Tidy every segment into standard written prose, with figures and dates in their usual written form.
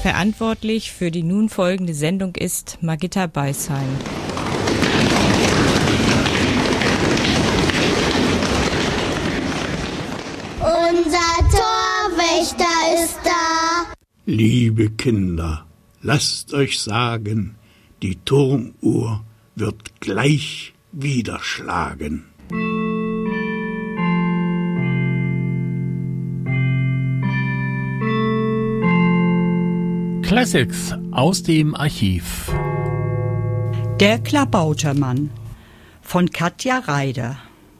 Verantwortlich für die nun folgende Sendung ist Margitta Beisheim. Unser Torwächter ist da. Liebe Kinder, lasst euch sagen, die Turmuhr wird gleich wieder schlagen. Classics aus dem Archiv. Der Klabautermann von Katja Reider.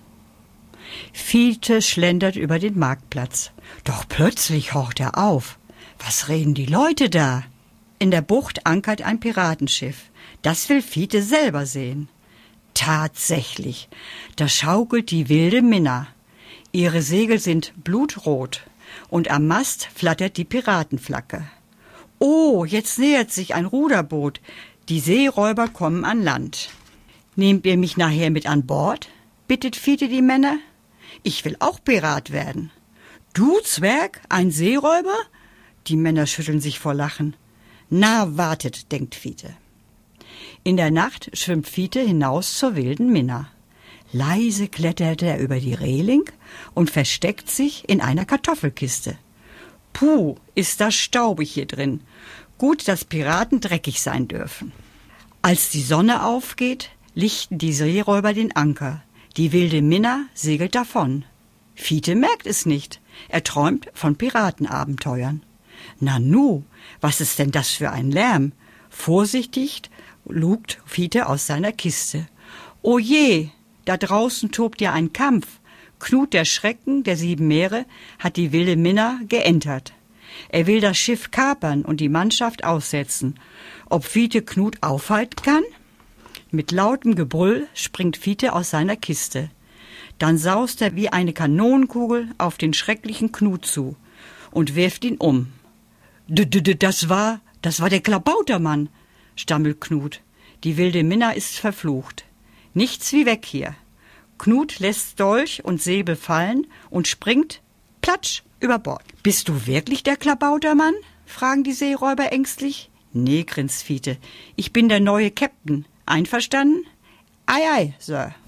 Fiete schlendert über den Marktplatz. Doch plötzlich horcht er auf. Was reden die Leute da? In der Bucht ankert ein Piratenschiff. Das will Fiete selber sehen. Tatsächlich, da schaukelt die wilde Minna. Ihre Segel sind blutrot und am Mast flattert die Piratenflagge. Oh, jetzt nähert sich ein Ruderboot. Die Seeräuber kommen an Land. Nehmt ihr mich nachher mit an Bord? Bittet Fiete die Männer. Ich will auch Pirat werden. Du, Zwerg, ein Seeräuber? Die Männer schütteln sich vor Lachen. Na, wartet, denkt Fiete. In der Nacht schwimmt Fiete hinaus zur wilden Minna. Leise klettert er über die Reling und versteckt sich in einer Kartoffelkiste. Puh, ist das staubig hier drin. Gut, dass Piraten dreckig sein dürfen. Als die Sonne aufgeht, lichten die Seeräuber den Anker. Die wilde Minna segelt davon. Fiete merkt es nicht. Er träumt von Piratenabenteuern. Nanu, was ist denn das für ein Lärm? Vorsichtig lugt Fiete aus seiner Kiste. O je, da draußen tobt ja ein Kampf. Knut, der Schrecken der 7 Meere, hat die wilde Minna geentert. Er will das Schiff kapern und die Mannschaft aussetzen. Ob Fiete Knut aufhalten kann? Mit lautem Gebrüll springt Fiete aus seiner Kiste. Dann saust er wie eine Kanonenkugel auf den schrecklichen Knut zu und wirft ihn um. Das war der Klabautermann, stammelt Knut. Die wilde Minna ist verflucht. Nichts wie weg hier. Knut lässt Dolch und Säbel fallen und springt, platsch, über Bord. Bist du wirklich der Klabautermann? Fragen die Seeräuber ängstlich. Nee, grinst Fiete. Ich bin der neue Käpt'n. Einverstanden? Ei, ei, Sir.